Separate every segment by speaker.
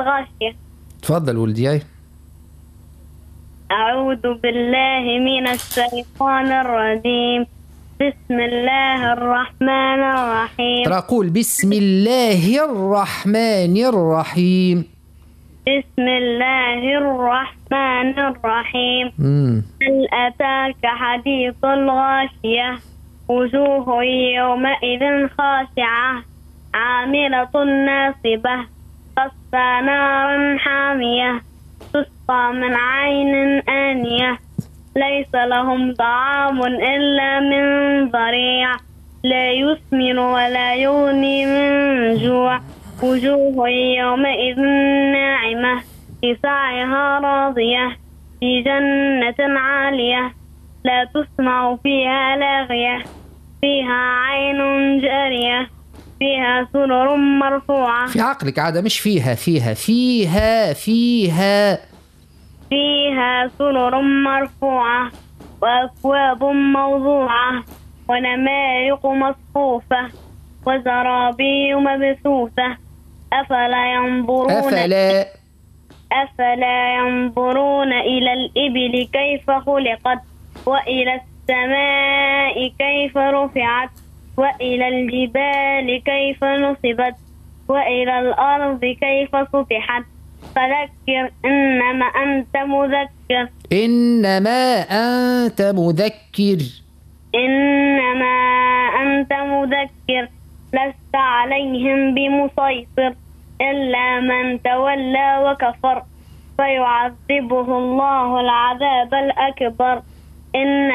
Speaker 1: الغاشية.
Speaker 2: تفضل ولدي.
Speaker 1: أعوذ بالله من الشيطان الرجيم. بسم الله الرحمن الرحيم.
Speaker 2: ترى قول بسم الله الرحمن الرحيم.
Speaker 1: بسم الله الرحمن الرحيم. هل أتاك حديث الغاشية؟ وجوه يومئذ خاشعة عاملة ناصبة تصلى نارا حامية تسقى من عين آنية ليس لهم طعام إلا من ضريع لا يسمن ولا يغني من جوع وجوه يومئذ ناعمة لسعيها راضية في جنة عالية لا تسمع فيها لاغية فيها عين جارية فيها سرر مرفوعة.
Speaker 2: في عقلك عادة مش فيها فيها
Speaker 1: سرر مرفوعة وأكواب موضوعة ونمارق مصفوفة وزرابي مبثوثة أفلا ينظرون إلى الإبل كيف خلقت وإلى السماء كيف رفعت وإلى الجبال كيف نصبت وإلى الأرض كيف سطحت فذكر إنما أنت مذكر لست عليهم بمسيطر إلا من تولى وكفر فيعذبه الله العذاب الأكبر إن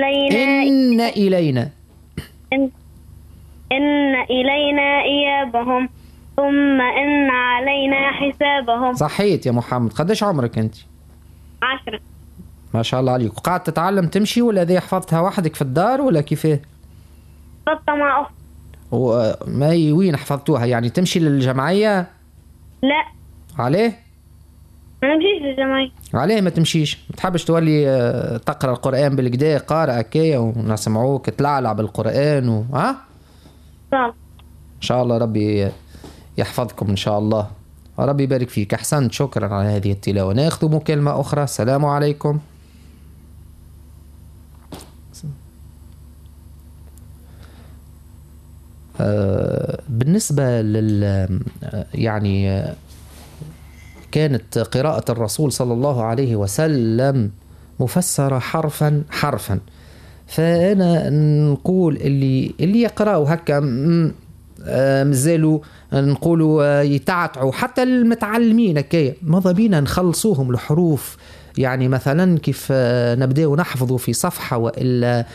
Speaker 1: إلينا إيابهم ثم إن علينا حسابهم.
Speaker 2: صحيت يا محمد. قديش عمرك أنت؟
Speaker 1: 10.
Speaker 2: ما شاء الله عليك. وقاعد تتعلم تمشي ولا ذي حفظتها وحدك في الدار ولا كيفاه؟
Speaker 1: حفظتها مع أختي.
Speaker 2: وما وين حفظتوها يعني تمشي للجمعية؟
Speaker 1: لا.
Speaker 2: عليه؟
Speaker 1: ما نمشيش للجمعية.
Speaker 2: عليه ما تمشيش؟ ما تحبش تولي تقرأ القرآن بالكدا قارئ كيا ونسمعوك تلعلع بالقرآن ها؟
Speaker 1: طبعا.
Speaker 2: إن شاء الله ربي يحفظكم إن شاء الله وربي يبارك فيك. أحسنت. شكرا على هذه التلاوة. ناخذ مكالمة أخرى. السلام عليكم. بالنسبة يعني كانت قراءة الرسول صلى الله عليه وسلم مفسرة حرفا فأنا نقول اللي يقرأوا هكا مازالوا نقولوا يتعتعوا حتى المتعلمين كي ماذا بينا نخلصوهم الحروف يعني مثلا كيف نبدأ نحفظوا في صفحة وإلا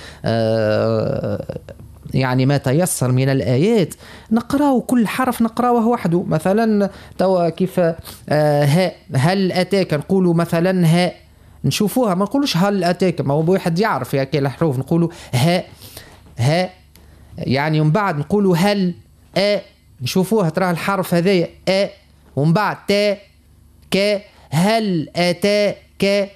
Speaker 2: يعني ما تيسر من الآيات نقرأه كل حرف نقرأه وحده. مثلا توا كيف هاء هل أتاك نقولوا مثلا هاء نشوفوها ما نقولوش هل أتاك ما هو واحد يعرف يا كي الحروف نقولوا هاء يعني ومن بعد نقولوا هل نشوفوها ترى الحرف هذايا ومن بعد تا ك هل أتاك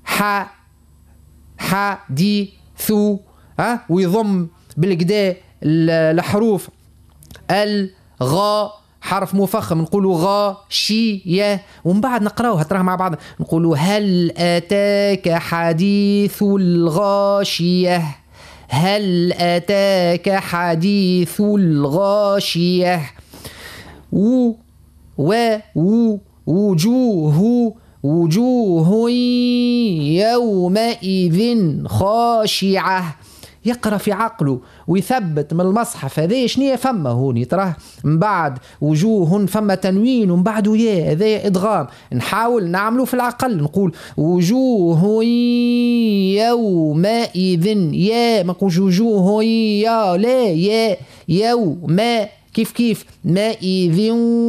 Speaker 2: ح دي ثو ويضم بالكدا الحروف الغاء حرف مفخم نقولوا غاشية ومن بعد نقراوها تراها مع بعض نقولوا هل أتاك حديث الغاشية هل أتاك حديث الغاشية وجوه يومئذ خاشعة. يقرأ في عقله ويثبت من المصحف هذا شنية فما هوني تراه من بعد وجوه فما تنوين ومن بعد يا هذا إدغام نحاول نعمله في العقل نقول وجوه يومئذ يا ما نقولش وجوه يا لا يا يوم كيف مائذ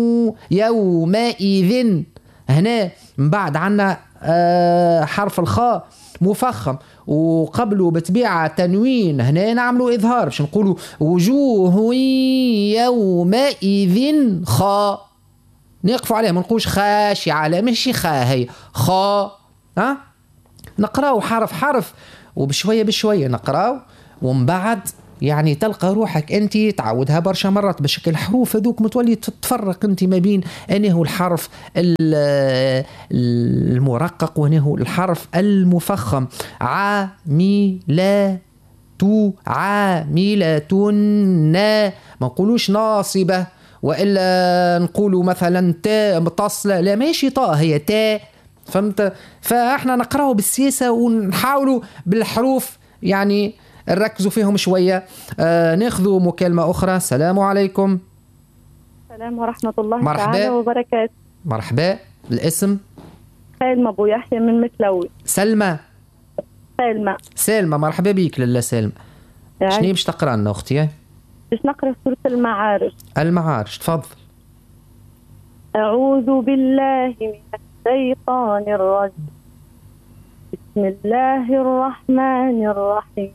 Speaker 2: يومئذ هنا من بعد عنا حرف الخاء مفخم وقبله بتبيع تنوين هنا نعملوا إظهار باش نقولوا وجوه يومئذ خاء نقفوا عليها ما نقولش خاشعة لا ماشي خاء هي خاء نقراو حرف وبشوية بشوية نقراو ومن بعد يعني تلقى روحك أنت تعودها برشا مرات بشكل حروف هذوك متولي تتفرق أنت ما بين أنه الحرف المرقق وأنه الحرف المفخم. عاملة عاملة ما نقولوش ناصبة، وإلا نقولوا مثلا تاء متصلة، لا ماشي طاء هي تاء، فهمت؟ فاحنا نقرأه بالسياسة ونحاولوا بالحروف يعني نركزوا فيهم شوية. ناخذوا مكالمة أخرى. السلام عليكم.
Speaker 3: السلام ورحمة الله
Speaker 2: مرحبا.
Speaker 3: تعالى وبركاته.
Speaker 2: مرحبا. الاسم؟
Speaker 3: سلمى أبو يحيى من متلوي.
Speaker 2: سلمى.
Speaker 3: سلمى
Speaker 2: مرحبا بيك. لله سلمى. شنو باش تقرأ لنا أختي؟
Speaker 3: باش نقرأ سورة المعارج.
Speaker 2: تفضل.
Speaker 3: أعوذ بالله من الشيطان الرجيم. بسم الله الرحمن الرحيم.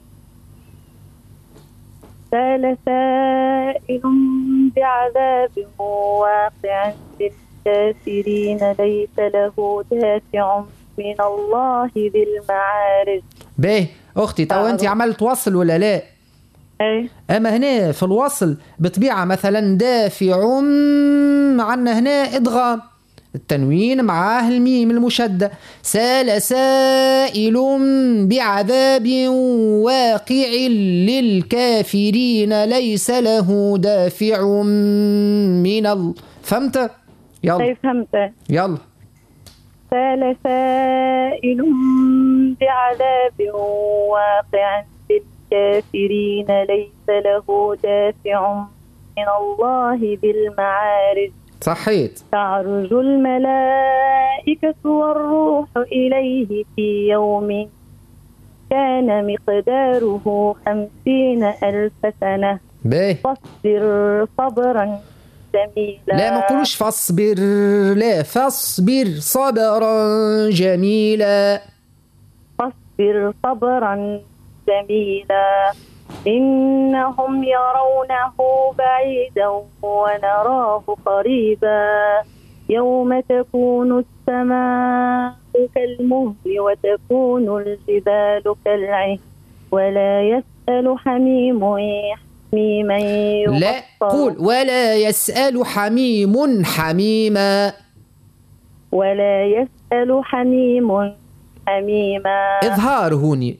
Speaker 3: سأل سائل بعذاب واقع للكافرين ليس له دافع من الله ذي المعارج.
Speaker 2: باهي أختي، تو أنت عملت وصل ولا لا؟
Speaker 3: أي.
Speaker 2: أما هنا في الوصل بطبيعة مثلا دافع عنا هنا إدغام، التنوين معاه الميم المشدة. سال سائل بعذاب واقع للكافرين ليس له دافع من فهمت؟ يلا.
Speaker 3: فهمت.
Speaker 2: يلا.
Speaker 3: سال سائل بعذاب واقع للكافرين ليس له دافع من الله بالمعارج.
Speaker 2: صحيت.
Speaker 3: تعرج الملائكة والروح إليه في يوم كان مقداره 50,000 سنة. فاصبر صبرا جميلا.
Speaker 2: لا ما نقولوش فاصبر، لا فاصبر صبرا جميلا.
Speaker 3: فاصبر صبرا جميلا. إنهم يرونه بعيدا ونراه قريبا. يوم تكون السماء كالمهل وتكون الجبال كالعهن ولا يسأل حميم حميما يبصر.
Speaker 2: لا قول ولا يسأل حميم حميما.
Speaker 3: ولا يسأل حميم حميما.
Speaker 2: إظهار هوني.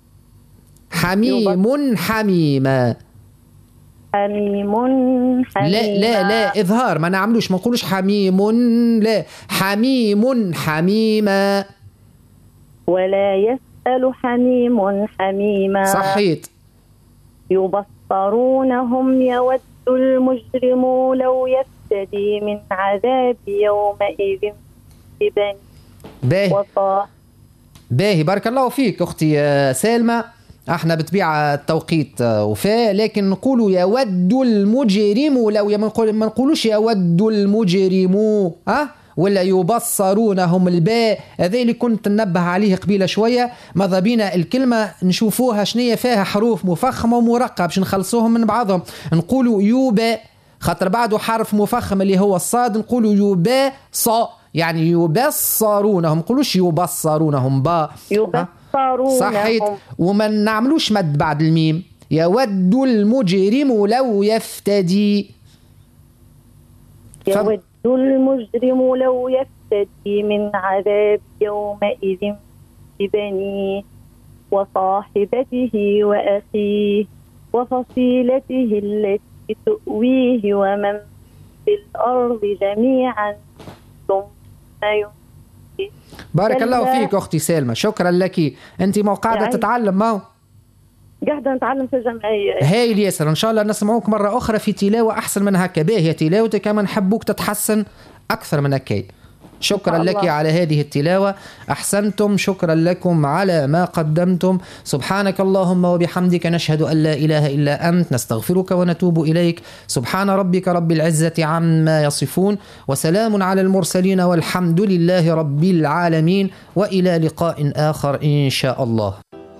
Speaker 2: حميم حميما. لا إظهار، ما نعملوش، ما نقولوش حميم، لا حميم حميما.
Speaker 3: ولا يسأل حميم حميما.
Speaker 2: صحيت.
Speaker 3: يبصرونهم يود المجرم لو يفتدي من عذاب يومئذ ببنيه.
Speaker 2: باهي بارك الله فيك أختي سالمة. احنا بطبيعة التوقيت وفاء، لكن نقولوا يود المجرم لو ما نقولوش يود المجرم ولا يبصرونهم الباء. هذا اللي كنت ننبه عليه قبيله شوية. ماذا بينا الكلمة نشوفوها شنية فيها حروف مفخمة ومرققة باش نخلصوهم من بعضهم. نقولوا يوبا خاطر بعده حرف مفخم اللي هو الصاد، نقولوا يوبا صا يعني يبصرونهم، نقولوش يبصرونهم با. صحيت. وما نعملوش مد بعد الميم. يود المجرم لو يفتدي.
Speaker 3: يود المجرم لو يفتدي من عذاب يومئذ ببنيه وصاحبته وأخيه وفصيلته التي تؤويه ومن في الأرض جميعا ثم ينجيه.
Speaker 2: بارك الله فيك أختي سالمة، شكرا لك. أنت ما قاعدة تتعلم؟ ما
Speaker 3: قاعدة نتعلم في الجمعية.
Speaker 2: هاي الياسر، إن شاء الله نسمعوك مرة أخرى في تلاوة أحسن من هكا. باهية تلاوتك، كما نحبوك تتحسن أكثر من هكا. شكرا لك على هذه التلاوة، أحسنتم. شكرا لكم على ما قدمتم. سبحانك اللهم وبحمدك نشهد أن لا إله إلا أنت نستغفرك ونتوب إليك. سبحان ربك رب العزة عما يصفون وسلام على المرسلين والحمد لله رب العالمين، وإلى لقاء آخر إن شاء الله.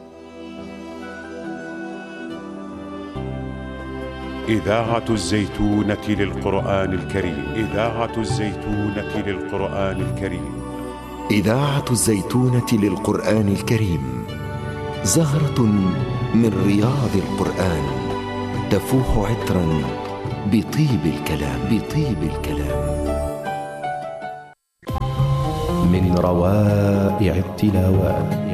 Speaker 4: إذاعة الزيتونة للقرآن الكريم. إذاعة الزيتونة للقرآن الكريم.
Speaker 5: إذاعة الزيتونة للقرآن الكريم، زهرة من رياض القرآن. تفوح عطرا بطيب الكلام، بطيب الكلام.
Speaker 6: من روائع التلاوات